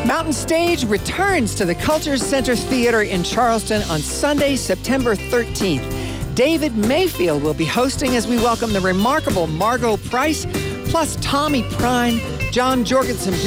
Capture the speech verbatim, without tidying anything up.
Mountain Stage returns to the Culture Center Theater in Charleston on Sunday, September thirteenth. David Mayfield will be hosting as we welcome the remarkable Margot Price, plus Tommy Prine, John Jorgensen